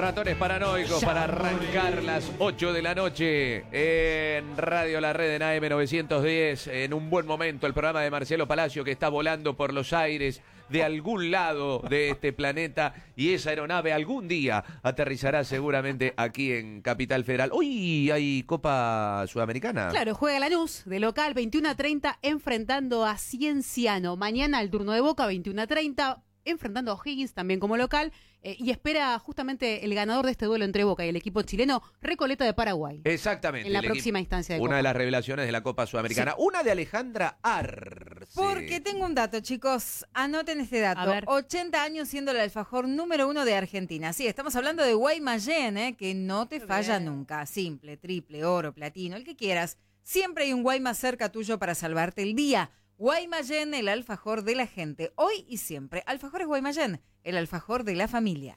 Ratones Paranoicos para arrancar las 8 de la noche en Radio La Red en AM 910. En un buen momento el programa de Marcelo Palacio, que está volando por los aires de algún lado de este planeta, y esa aeronave algún día aterrizará seguramente aquí en Capital Federal. Hoy hay Copa Sudamericana. Claro, juega Lanús de local 21:30 enfrentando a Cienciano. Mañana el turno de Boca 21:30 enfrentando a O'Higgins también como local, y espera justamente el ganador de este duelo entre Boca y el equipo chileno, Recoleta de Paraguay. Exactamente. En la próxima instancia de Una Copa. de las revelaciones de la Copa Sudamericana. Sí. Una de Alejandra Arce. Porque tengo un dato, chicos. Anoten este dato. A ver. 80 años siendo el alfajor número 1 de Argentina. Sí, estamos hablando de Guaymallén, que no te falla nunca. Simple, triple, oro, platino, el que quieras. Siempre hay un Guaymas cerca tuyo para salvarte el día. Guaymallén, el alfajor de la gente. Hoy y siempre. Alfajores Guaymallén, el alfajor de la familia.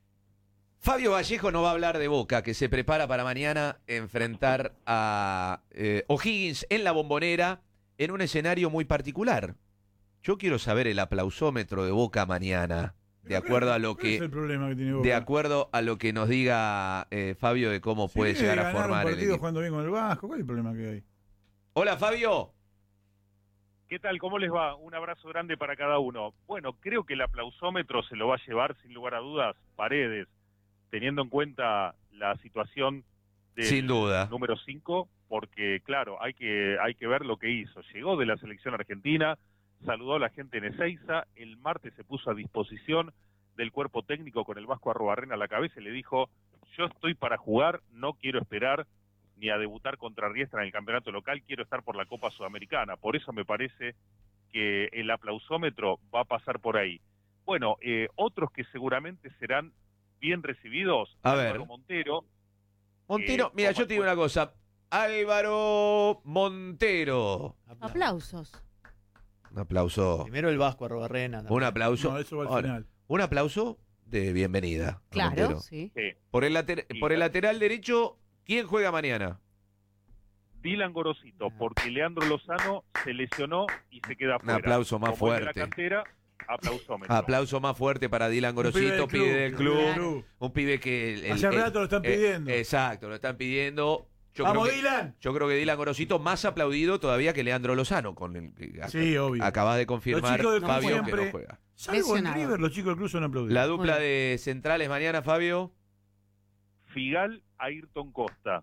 Fabio Vallejo nos va a hablar de Boca, que se prepara para mañana enfrentar a O'Higgins en la Bombonera, en un escenario muy particular. Yo quiero saber el aplausómetro de Boca mañana, de acuerdo a lo que, es el problema que tiene Boca? de acuerdo a lo que nos diga Fabio de cómo puede llegar a formar un el partido equipo. jugando bien con el Vasco. ¿Cuál es el problema que hay? Hola, Fabio. ¿Qué tal? ¿Cómo les va? Un abrazo grande para cada uno. Bueno, creo que el aplausómetro se lo va a llevar, sin lugar a dudas, Paredes, teniendo en cuenta la situación del Sin duda. número 5, porque, claro, hay que ver lo que hizo. Llegó de la selección argentina, saludó a la gente en Ezeiza, el martes se puso a disposición del cuerpo técnico con el Vasco Arruabarrena a la cabeza y le dijo: yo estoy para jugar, no quiero esperar ni a debutar contra Riestra en el campeonato local, quiero estar por la Copa Sudamericana. Por eso me parece que el aplausómetro va a pasar por ahí. Bueno, otros que seguramente serán bien recibidos, A Álvaro ver. Montero. Mira, yo te digo una cosa. Álvaro Montero. Aplausos. Un aplauso. Primero el Vasco Arruabarrena. Un aplauso. No, eso va al Ahora, final. un aplauso de bienvenida. a Claro, Montero. sí. Por el lateral derecho, ¿quién juega mañana? Dylan Gorosito, porque Leandro Lozano se lesionó y se queda fuera. aplauso más Como es de fuerte. la cantera, aplausómetro. Aplauso más fuerte para Dylan Gorosito, pibe del club. Claro. Un pibe que... Hace rato lo están pidiendo. Exacto, lo están pidiendo. ¡Vamos, Dylan! Yo creo que Dylan Gorosito más aplaudido todavía que Leandro Lozano, con el que Sí, obvio. acabas de confirmar, Los chicos del club Fabio, que siempre- no juega. Salvo en Lesionado. River, los chicos del club son aplaudidos. La dupla Bueno. de centrales mañana, Fabio. Figal, Ayrton Costa.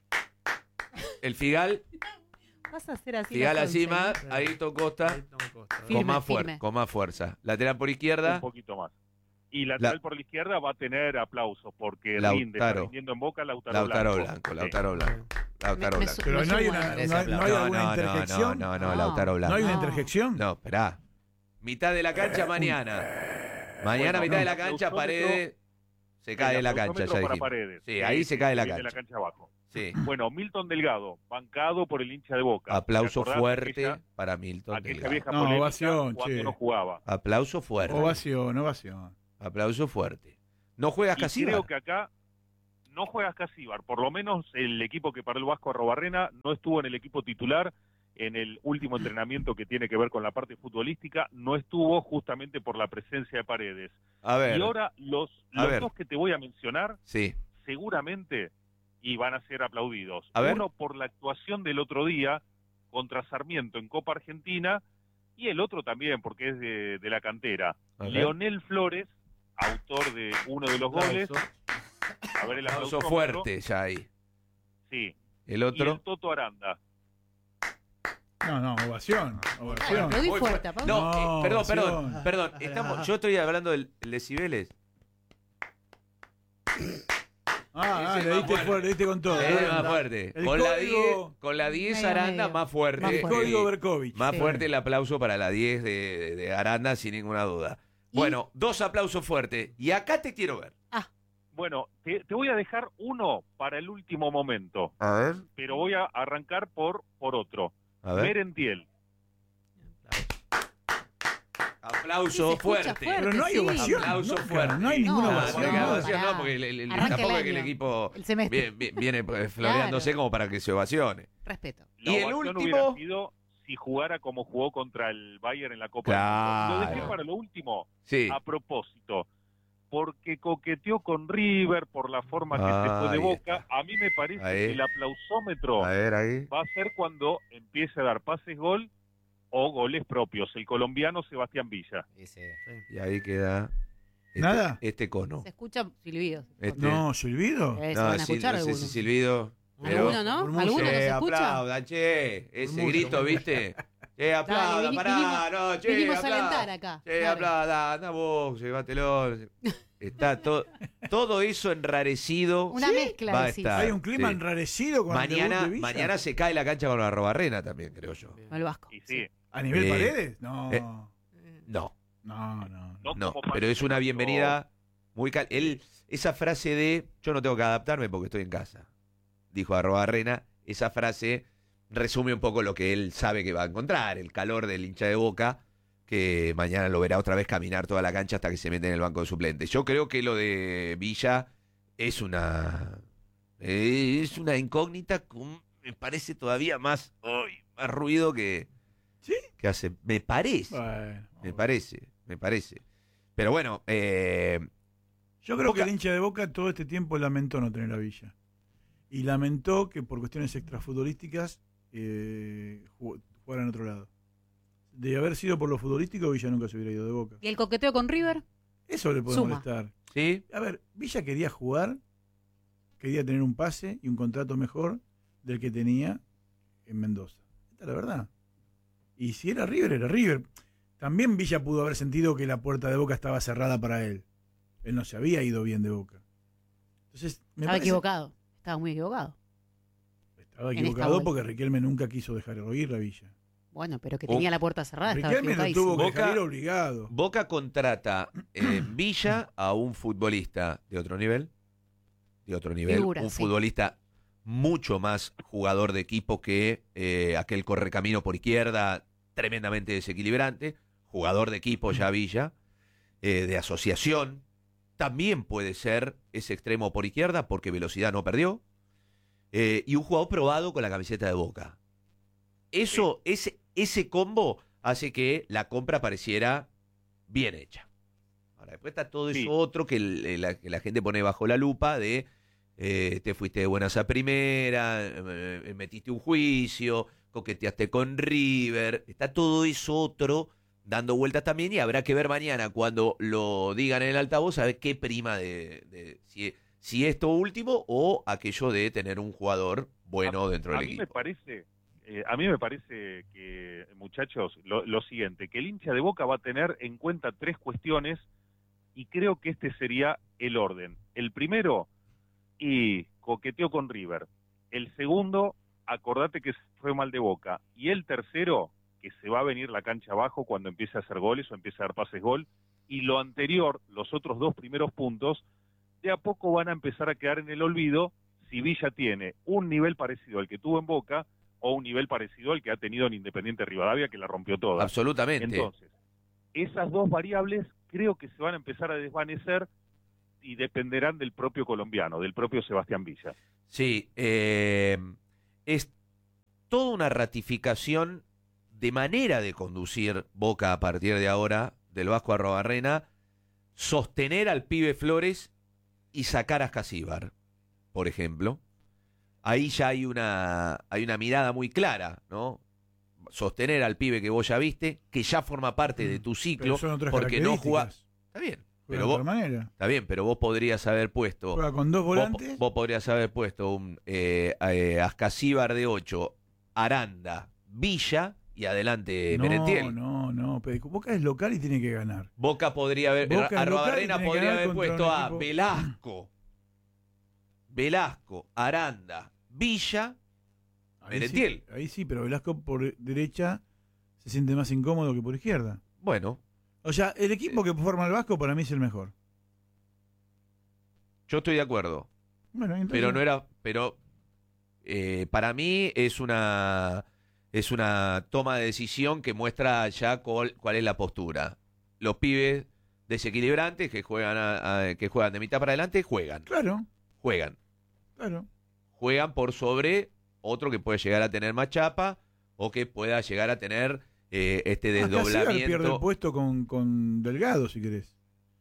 El Figal, Vas a hacer así. Figal la encima, consigna. Ayrton Costa, Firme, con firme. más fuerza. Lateral por izquierda, Un poquito más. Y lateral por la izquierda va a tener aplausos, porque rinde, está Lautaro. rindiendo en Boca Lautaro Blanco. Sí. Lautaro Blanco. Lautaro Me Blanco. Pero no hay, sumo una, a- no hay, no hay alguna interjección. No, No. Lautaro Blanco. ¿No hay una No. interjección? No, esperá. Mitad de la cancha mañana. Mañana, Bueno, mitad de la el cancha, aplausómetro- Paredes. Se cae de la cancha, ya para dijimos. Paredes. Sí, ahí se cae de la viene cancha. la cancha abajo. Sí. Bueno, Milton Delgado, bancado por el hincha de Boca. Aplauso ¿Te acordás fuerte aquella- para Milton aquella Delgado. vieja No, polémica ovación, cuando che. no jugaba. Aplauso fuerte. Ovación. Aplauso fuerte. ¿No juegas Y casi? creo que acá no juegas Casíbar. Por lo menos el equipo que paró el Vasco Arrobarrena no estuvo en el equipo titular en el último entrenamiento que tiene que ver con la parte futbolística. No estuvo justamente por la presencia de Paredes. A ver. Y ahora los ver. dos que te voy a mencionar Sí. seguramente y van a ser aplaudidos. A ver. Uno por la actuación del otro día contra Sarmiento en Copa Argentina y el otro también porque es de la cantera. A ver. Leonel Flores, autor de uno de los goles. A ver el Aplauso aplausómetro. fuerte ya ahí. Sí. El Y otro. el Toto Aranda. No, ovación. Aplaudí Muy fuerte, Pablo. No, No, perdón. ovación. Yo estoy hablando del decibeles. Le Ese es más diste fuerte, le diste con todo. Más fuerte. El Con la código- 10, con la 10 Medio, Aranda medio. más fuerte. Más El fuerte. código Berkovich. Más Sí. fuerte el aplauso para la 10 de Aranda, sin ninguna duda. ¿Y? Bueno, dos aplausos fuertes. Y acá te quiero ver. Bueno, te voy a dejar uno para el último momento, A ver. pero voy a arrancar por otro. A ver. Merentiel. Aplauso Sí, se escucha fuerte. Pero no hay Sí. ovación. Aplauso nunca, fuerte. No hay ninguna No, ovación. porque no, ovación pará. no, porque Arranca tampoco el es que el año, equipo el semestre. viene floreándose como para que se ovacione. Respeto. La ¿Y el ovación último? hubiera sido si jugara como jugó contra el Bayern en la Copa del Mundo. Claro. Lo dejé para lo último. Sí. A propósito, porque coqueteó con River por la forma que se fue de Ahí Boca. está. A mí me parece Ahí. que el aplausómetro A ver, ahí. va a ser cuando empiece a dar pases gol o goles propios. El colombiano Sebastián Villa. Y ahí queda ¿Nada? este cono. Se escuchan silbidos. Este- No, ¿silbido? Se No, van a sí, escuchar no sé algunos. si silbido. Pero... ¿Alguno no? Murmullo. ¿Alguno no se escucha? aplaudan, che. Ese Murmullo, grito, murmullo. ¿viste? Che, aplaudan, pará, no, che, vinimos a aplaudan. alentar acá. Che, Dale. aplaudan, anda vos, llévatelo. Está todo eso enrarecido. Una mezcla, Va a decís. estar. Hay un clima Sí. enrarecido con el debut Mañana, de Villa. mañana se cae la cancha con la Arrobarrena también, creo yo. El Vasco. Y sí, ¿A nivel Eh, Paredes? No. eh, No, no no, como pero es una parece bienvenida muy esa frase de yo no tengo que adaptarme porque estoy en casa, dijo Arrobarrena, esa frase resume un poco lo que él sabe que va a encontrar, el calor del hincha de Boca, que mañana lo verá otra vez caminar toda la cancha hasta que se mete en el banco de suplentes. Yo creo que lo de Villa es una incógnita, me parece todavía más ruido que, ¿Sí? que hace. Me parece. Bueno, Me parece. Pero bueno, yo creo que Boca- el hincha de Boca todo este tiempo lamentó no tener a Villa. Y lamentó que por cuestiones extrafutbolísticas jugara en otro lado. De haber sido por lo futbolístico, Villa nunca se hubiera ido de Boca. ¿Y el coqueteo con River? Eso le puede Suma. molestar. ¿sí? A ver, Villa quería jugar, quería tener un pase y un contrato mejor del que tenía en Mendoza. Esta es la verdad. Y si era River, era River. También Villa pudo haber sentido que la puerta de Boca estaba cerrada para él. Él no se había ido bien de Boca. Entonces, me Estaba parece- equivocado. Estaba muy equivocado. Estaba en esta equivocado vuelta. porque Riquelme nunca quiso dejar ir a Villa. Bueno, pero que tenía la puerta cerrada. Estaba Riquelme lo equivocadísimo. tuvo que Boca- dejar ir obligado. Boca contrata en Villa a un futbolista de otro nivel. Figura, un sí. futbolista mucho más jugador de equipo que aquel correcamino por izquierda, tremendamente desequilibrante. Jugador de equipo ya Villa, de asociación. También puede ser ese extremo por izquierda porque velocidad no perdió. Y un jugador probado con la camiseta de Boca. Eso, ese combo hace que la compra pareciera bien hecha. Ahora, después está todo eso Sí. otro que que la gente pone bajo la lupa de te fuiste de buenas a primera, metiste un juicio, coqueteaste con River. Está todo eso otro dando vueltas también y habrá que ver mañana cuando lo digan en el altavoz a ver qué prima si esto último o aquello de tener un jugador bueno dentro a del mí equipo. a mí me parece que, muchachos, lo siguiente, que el hincha de Boca va a tener en cuenta tres cuestiones y creo que este sería el orden. El primero, y coqueteó con River. El segundo, acordate que fue mal de Boca. Y el tercero, que se va a venir la cancha abajo cuando empiece a hacer goles o empiece a dar pases gol. Y lo anterior, los otros dos primeros puntos, de a poco van a empezar a quedar en el olvido si Villa tiene un nivel parecido al que tuvo en Boca o un nivel parecido al que ha tenido en Independiente Rivadavia, que la rompió toda. Absolutamente. Entonces, esas dos variables creo que se van a empezar a desvanecer y dependerán del propio colombiano, del propio Sebastián Villa. Sí, es toda una ratificación de manera de conducir Boca a partir de ahora, del Vasco Arrobarrena, sostener al pibe Flores y sacar a Ascasíbar, por ejemplo. Ahí ya hay una mirada muy clara, ¿no? Sostener al pibe que vos ya viste, que ya forma parte de tu Pero ciclo, son otras porque no juega. características. Está bien, Juega pero de vos, otra manera. está bien, pero vos podrías haber puesto. Juega con dos volantes. Vos podrías haber puesto un Ascasíbar de 8, Aranda, Villa y adelante Merentiel. No. Pero Boca es local y tiene que ganar. Boca podría haber. Boca es local y Arrobarrena tiene que podría ganar haber contra puesto un a equipo- Velasco, Aranda, Villa, Merentiel. Ahí sí, pero Velasco por derecha se siente más incómodo que por izquierda. Bueno, O sea, el equipo que forma el Vasco para mí es el mejor. yo estoy de acuerdo. Bueno, entonces, Pero no era. Pero para mí es una toma de decisión que muestra ya cuál es la postura. Los pibes desequilibrantes que juegan que juegan de mitad para adelante juegan Claro. juegan por sobre otro que puede llegar a tener más chapa o que pueda llegar a tener este Ascasíbar pierde el desdoblamiento. puesto con Delgado, si querés.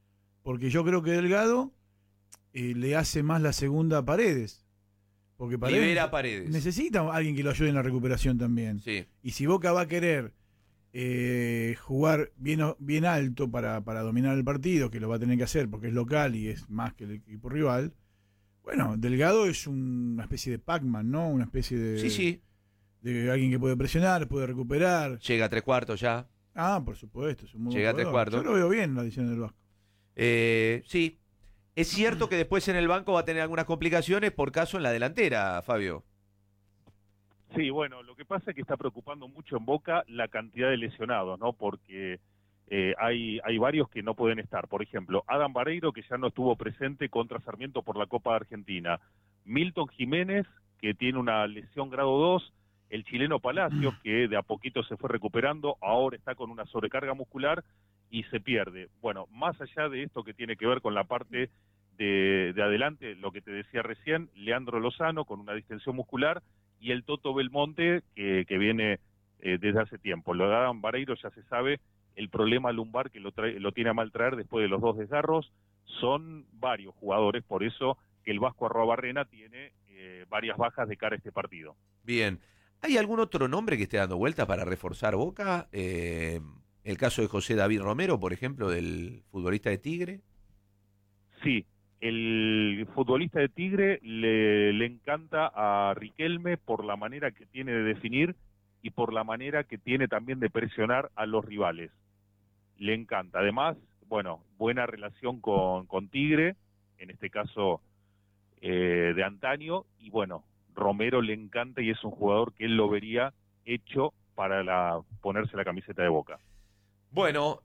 porque yo creo que Delgado le hace más la segunda a Paredes. Porque Libera a Paredes. necesita a alguien que lo ayude en la recuperación también. Sí. Y si Boca va a querer jugar bien alto para dominar el partido, que lo va a tener que hacer porque es local y es más que el equipo rival, bueno, Delgado es una especie de Pac-Man, ¿no? Una especie de, Sí. de alguien que puede presionar, puede recuperar. Llega a 3/4 ya. Ah, por supuesto. Es un muy Llega a buen 3/4. jugador. Yo lo veo bien la adición del Vasco. Sí. Es cierto que después en el banco va a tener algunas complicaciones por caso en la delantera, Fabio. Sí, bueno, lo que pasa es que está preocupando mucho en Boca la cantidad de lesionados, ¿no? Porque hay varios que no pueden estar. Por ejemplo, Adam Vareiro, que ya no estuvo presente contra Sarmiento por la Copa de Argentina. Milton Jiménez, que tiene una lesión grado 2. El chileno Palacios, que de a poquito se fue recuperando, ahora está con una sobrecarga muscular y se pierde. Bueno, más allá de esto que tiene que ver con la parte de adelante, lo que te decía recién, Leandro Lozano con una distensión muscular y el Toto Belmonte que viene desde hace tiempo. Lo de Adam Vareiro ya se sabe, el problema lumbar que lo tiene a mal traer después de los 2 desgarros, son varios jugadores, por eso que el Vasco Arruabarrena tiene varias bajas de cara a este partido. Bien. ¿Hay algún otro nombre que esté dando vuelta para reforzar Boca? El caso de José David Romero, por ejemplo, del futbolista de Tigre. Sí, el futbolista de Tigre le encanta a Riquelme por la manera que tiene de definir y por la manera que tiene también de presionar a los rivales. Le encanta. Además, bueno, buena relación con Tigre, en este caso de antaño, y bueno, Romero le encanta y es un jugador que él lo vería hecho para ponerse la camiseta de Boca. Bueno,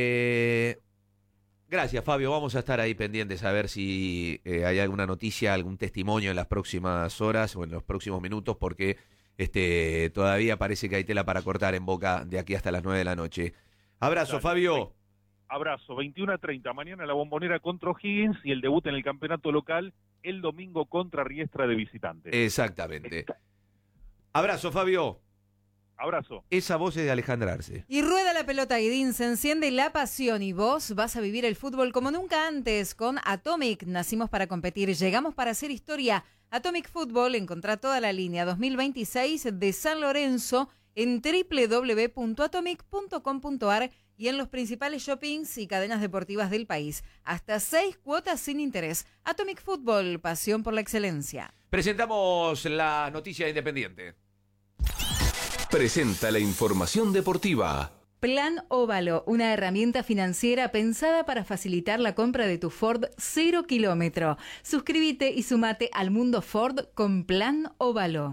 gracias, Fabio. Vamos a estar ahí pendientes a ver si hay alguna noticia, algún testimonio en las próximas horas o en los próximos minutos, porque todavía parece que hay tela para cortar en Boca de aquí hasta las 9 de la noche. Abrazo, Dale, Fabio. Abrazo, 21:30, mañana la Bombonera contra O'Higgins y el debut en el campeonato local el domingo contra Riestra de visitante. Exactamente. Abrazo, Fabio. Abrazo. Esa voz es de Alejandra Arce. Y rueda la pelota, Guidín, se enciende la pasión y vos vas a vivir el fútbol como nunca antes con Atomic. Nacimos para competir, llegamos para hacer historia. Atomic Fútbol, encontrá toda la línea 2026 de San Lorenzo en www.atomic.com.ar y en los principales shoppings y cadenas deportivas del país. Hasta 6 cuotas sin interés. Atomic Fútbol, pasión por la excelencia. Presentamos la noticia de Independiente. Presenta la información deportiva. Plan Óvalo, una herramienta financiera pensada para facilitar la compra de tu Ford 0 kilómetro. Suscríbete y sumate al mundo Ford con Plan Óvalo.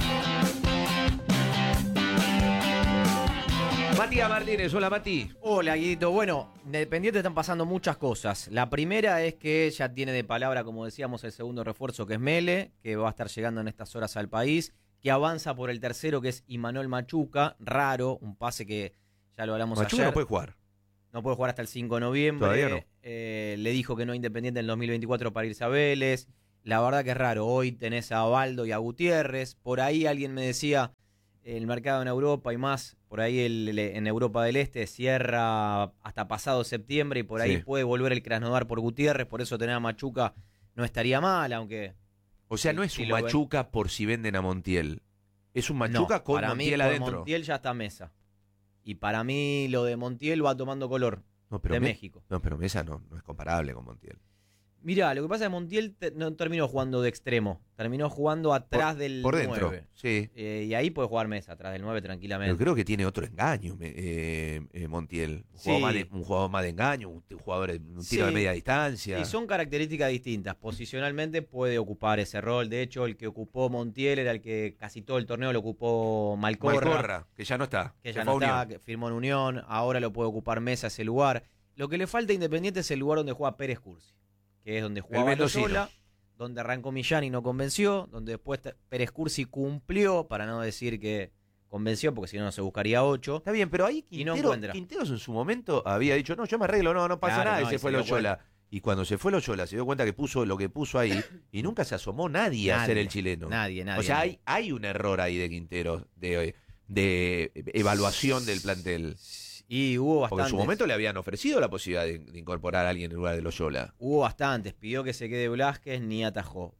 Matías Martínez, hola Mati. Hola, Guidito. Bueno, en Independiente están pasando muchas cosas. La primera es que ya tiene de palabra, como decíamos, el segundo refuerzo, que es Mele, que va a estar llegando en estas horas al país, que avanza por el tercero, que es Imanol Machuca, raro, un pase que ya lo hablamos Machuca ayer. no puede jugar. No puede jugar hasta el 5 de noviembre. Todavía no. Le dijo que no Independiente en el 2024 para irse a Vélez. La verdad que es raro. Hoy tenés a Baldo y a Gutiérrez. Por ahí alguien me decía, el mercado en Europa y más, por ahí en Europa del Este cierra hasta pasado septiembre y por ahí Sí. puede volver el Krasnodar por Gutiérrez. Por eso tener a Machuca no estaría mal, aunque... O sea, no es Si un lo ven. Machuca por si venden a Montiel. Es un Machuca No, con para Montiel mí, por adentro. Montiel ya está Mesa. Y para mí lo de Montiel va tomando color No, pero de Me- México. No, pero Mesa no es comparable con Montiel. Mirá, lo que pasa es que Montiel no terminó jugando de extremo. Terminó jugando atrás del Por 9. dentro, sí. Y ahí puede jugar Mesa, atrás del 9 tranquilamente. Pero creo que tiene otro engaño, Montiel. Un Sí. jugador más de engaño, un jugador de un tiro de Sí. media distancia. Y son características distintas. Posicionalmente puede ocupar ese rol. De hecho, el que ocupó Montiel era el que casi todo el torneo lo ocupó Malcorra. Malcorra, que ya no está. Que Se ya fue no a está, Unión. que firmó en Unión. Ahora lo puede ocupar Mesa ese lugar. Lo que le falta a Independiente es el lugar donde juega Pérez Cursi, que es donde jugaba mendocino. Loyola, donde arrancó Millán y no convenció, donde después Pérez Cursi cumplió, para no decir que convenció, porque si no, no se buscaría 8. Está bien, pero ahí Y no encuentra. Quinteros en su momento había dicho, no, yo me arreglo, no pasa Claro, nada, no, y se y fue se dio Loyola. Y cuando se fue Loyola se dio cuenta que puso lo que puso ahí y nunca se asomó nadie a ser el chileno. Nadie. O sea, nadie. hay un error ahí de Quinteros, de evaluación del plantel. Y hubo Porque en bastantes. su momento le habían ofrecido la posibilidad de incorporar a alguien en lugar de Loyola. Hubo bastantes. Pidió que se quede Velázquez, ni atajó.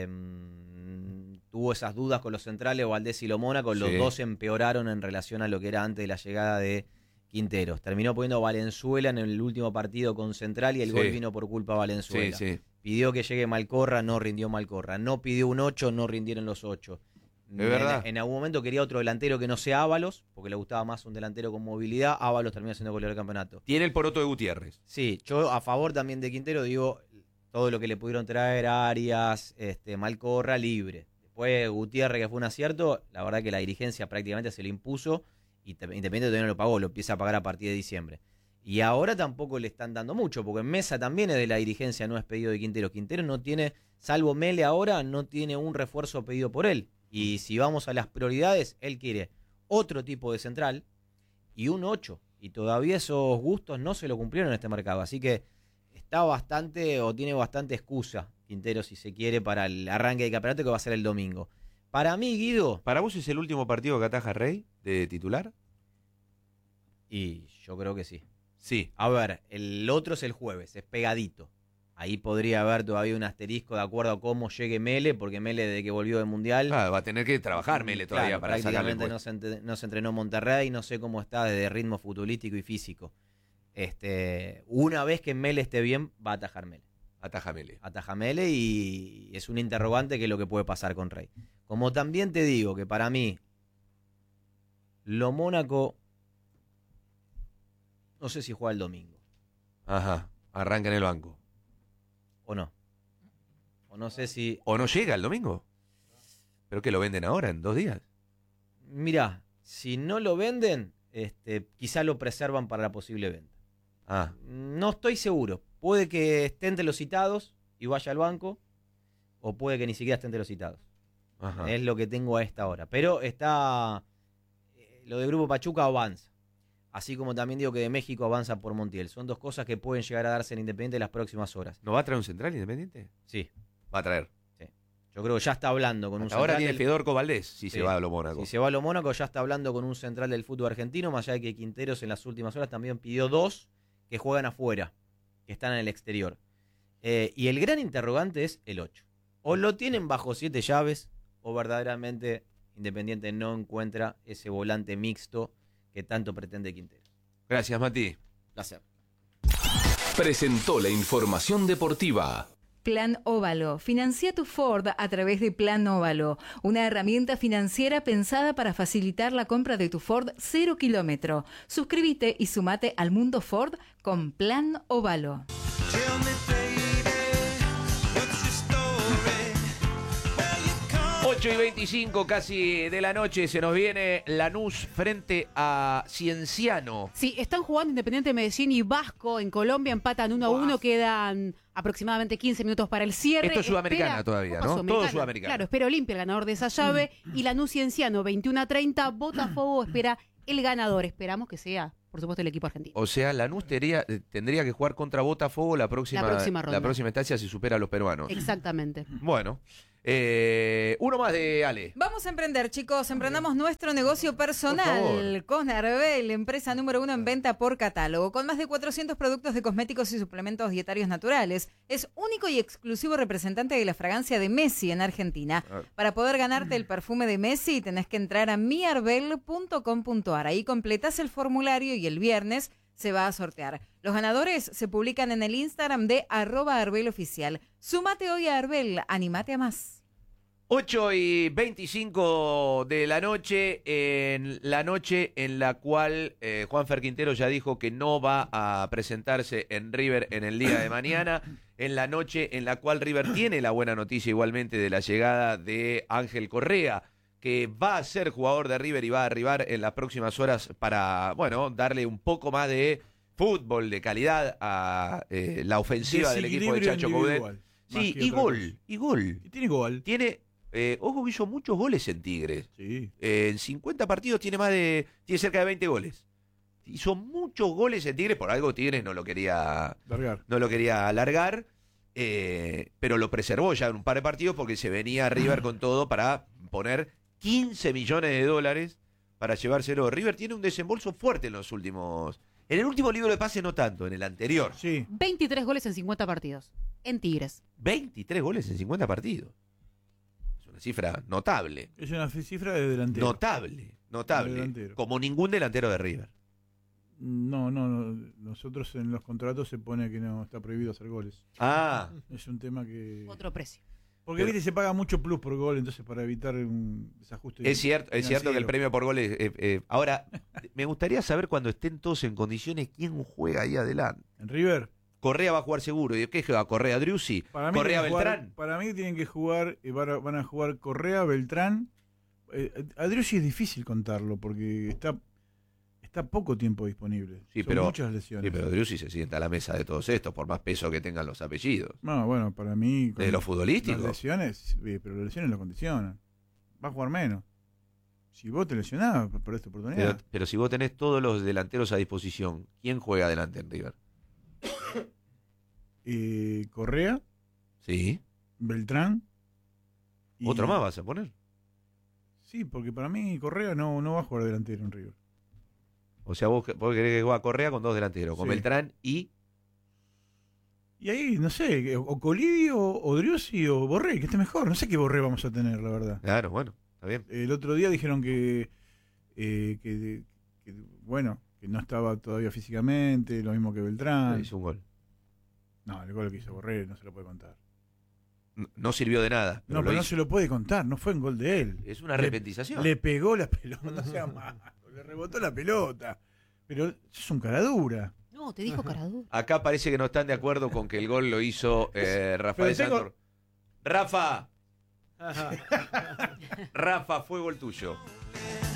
Tuvo esas dudas con los centrales, Valdés y Lo Mónaco. Los Sí. dos empeoraron en relación a lo que era antes de la llegada de Quinteros. Terminó poniendo a Valenzuela en el último partido con Central y el Sí. gol vino por culpa de Valenzuela. Sí. Pidió que llegue Malcorra, no rindió Malcorra. No pidió un 8, no rindieron los 8. Es verdad. En algún momento quería otro delantero que no sea Ábalos, porque le gustaba más un delantero con movilidad. Ábalos terminó siendo goleador del campeonato. Tiene el poroto de Gutiérrez. Sí, yo a favor también de Quintero, digo, todo lo que le pudieron traer, Arias, Malcorra, libre. Después Gutiérrez, que fue un acierto, la verdad que la dirigencia prácticamente se le impuso y Independiente todavía no lo pagó, lo empieza a pagar a partir de diciembre. Y ahora tampoco le están dando mucho, porque en Mesa también es de la dirigencia, no es pedido de Quintero. Quintero no tiene, salvo Mele ahora, no tiene un refuerzo pedido por él. Y si vamos a las prioridades, él quiere otro tipo de central y un 8. Y todavía esos gustos no se lo cumplieron en este mercado. Así que está bastante, o tiene bastante excusa Quintero, si se quiere, para el arranque de campeonato que va a ser el domingo. Para mí, Guido... ¿Para vos es el último partido que ataja Rey de titular? Y yo creo que sí. Sí. A ver, el otro es el jueves, es pegadito. Ahí podría haber todavía un asterisco de acuerdo a cómo llegue Mele, porque Mele desde que volvió del Mundial... Va a tener que trabajar Mele todavía claro, para sacarle el prácticamente no se entrenó en Monterrey, no sé cómo está desde ritmo futbolístico y físico. Una vez que Mele esté bien, va a atajar Mele. Ataja Mele. Ataja Mele y es un interrogante que es lo que puede pasar con Rey. Como también te digo que para mí, Lo Mónaco, no sé si juega el domingo. Ajá. Arranca en el banco. ¿O no? O no sé si... ¿O no llega el domingo? ¿Pero que lo venden ahora, en 2 días? Mirá, si no lo venden, quizá lo preservan para la posible venta. Ah. No estoy seguro. Puede que esté entre los citados y vaya al banco, o puede que ni siquiera esté entre los citados. Ajá. Es lo que tengo a esta hora. Pero está... lo de Grupo Pachuca avanza. Así como también digo que de México avanza por Montiel. Son dos cosas que pueden llegar a darse en Independiente en las próximas horas. ¿No va a traer un central Independiente? Sí. Va a traer. Sí. Yo creo que ya está hablando con un Hasta ahora central tiene Fedorco Valdés, si se va a Lo Mónaco. Si se va a Lo Mónaco, ya está hablando con un central del fútbol argentino, más allá de que Quinteros en las últimas horas también pidió 2 que juegan afuera, que están en el exterior. Y el gran interrogante es el 8. O lo tienen bajo 7 llaves, o verdaderamente Independiente no encuentra ese volante mixto que tanto pretende Quintero. Gracias, Mati. Placer. Presentó la información deportiva. Plan Óvalo. Financia tu Ford a través de Plan Óvalo, una herramienta financiera pensada para facilitar la compra de tu Ford 0 kilómetro. Suscríbete y sumate al mundo Ford con Plan Óvalo. 8:25 casi de la noche, se nos viene Lanús frente a Cienciano. Sí, están jugando Independiente Medellín y Vasco en Colombia, empatan 1-1, quedan aproximadamente 15 minutos para el cierre. Esto es Sudamericana todavía, ¿no? Todo Sudamericana. Claro, espera Olimpia, el ganador de esa llave, y Lanús Cienciano, 21-30, Botafogo espera el ganador. Esperamos que sea, por supuesto, el equipo argentino. O sea, Lanús tendría que jugar contra Botafogo la próxima ronda. La próxima instancia si supera a los peruanos. Exactamente. Bueno, uno más de Ale. Vamos a emprender, chicos. Emprendamos nuestro negocio Por personal con Arbel, empresa número 1 en venta por catálogo, con más de 400 productos de cosméticos y suplementos dietarios naturales. Es único y exclusivo representante de la fragancia de Messi en Argentina. Para poder ganarte el perfume de Messi, tenés que entrar a miarbel.com.ar. Ahí completás el formulario y el viernes se va a sortear. Los ganadores se publican en el Instagram de @ArbelOficial. Súmate hoy a Arbel, animate a más. 8:25 de la noche en la cual Juanfer Quintero ya dijo que no va a presentarse en River en el día de mañana, en la noche en la cual River tiene la buena noticia igualmente de la llegada de Ángel Correa, que va a ser jugador de River y va a arribar en las próximas horas para, bueno, darle un poco más de fútbol, de calidad a la ofensiva del equipo de Chacho Coudet. Sí, y gol. Y tiene gol. Ojo que hizo muchos goles en Tigres. Sí. En 50 partidos tiene cerca de 20 goles. Hizo muchos goles en Tigres, por algo Tigres no lo quería alargar, pero lo preservó ya en un par de partidos porque se venía a River con todo para poner $15 millones para llevárselo. River tiene un desembolso fuerte en los últimos... En el último libro de pases no tanto, en el anterior. Sí. 23 goles en 50 partidos. En Tigres. 23 goles en 50 partidos. Es una cifra notable. Es una cifra de delantero. Notable. De delantero. Como ningún delantero de River. No. Nosotros en los contratos se pone que no está prohibido hacer goles. Ah, Es un tema que... Otro precio. Porque viste, se paga mucho plus por gol, entonces para evitar un desajuste. es cierto que el financiero. premio por goles... ahora, me gustaría saber cuando estén todos en condiciones quién juega ahí adelante. En River. Correa va a jugar seguro. ¿Y qué juega? ¿Correa Driussi? ¿Correa tienen que jugar- Beltrán? para mí tienen que jugar, van a jugar Correa, Beltrán. A Driussi es difícil contarlo porque está poco tiempo disponible. Sí, Son pero- muchas lesiones. Sí, pero Driussi se sienta a la mesa de todos estos, por más peso que tengan los apellidos. No, bueno, para mí... ¿De lo futbolístico? Las lesiones, pero las lesiones lo condicionan. Va a jugar menos. Si vos te lesionás, perdés tu oportunidad. Pero si vos tenés todos los delanteros a disposición, ¿quién juega adelante en River? Correa, Sí. Beltrán. y- ¿Otro más vas a poner? Sí, porque para mí Correa no va a jugar delantero en River. O sea, vos querés que juegue Correa con dos delanteros, con Sí. Beltrán y... Y ahí, no sé, o Colidio, o Driussi, o Borré, que esté mejor. No sé qué Borré vamos a tener, la verdad. Claro, bueno, está bien. El otro día dijeron que bueno, que no estaba todavía físicamente, lo mismo que Beltrán. Hizo un gol. No, el gol que hizo Borré no se lo puede contar. No sirvió de nada. No, pero no se lo puede contar, no fue un gol de él. Es una arrepentización. Le pegó la pelota, no sea malo, le rebotó la pelota. Pero eso es un cara dura. No, te dijo Caradura. Acá parece que no están de acuerdo con que el gol lo hizo Rafael Pero tengo- Santor. Rafa, Rafa, fue gol tuyo.